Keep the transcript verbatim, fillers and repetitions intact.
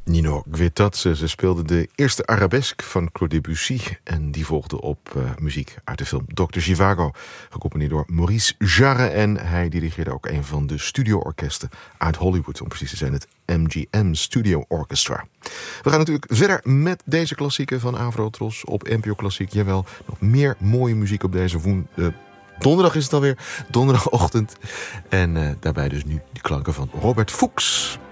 Nino Guetazze. Ze speelde de eerste arabesque van Claude Debussy. En die volgde op uh, muziek uit de film dokter Zhivago. Gecomponeerd door Maurice Jarre. En hij dirigeerde ook een van de studioorkesten uit Hollywood. Om precies te zijn het M G M Studio Orchestra. We gaan natuurlijk verder met deze klassieken van Avrotros op N P O Klassiek. Jawel, nog meer mooie muziek op deze woen... Uh, donderdag is het alweer. Donderdagochtend. En uh, daarbij dus nu de klanken van Robert Fuchs.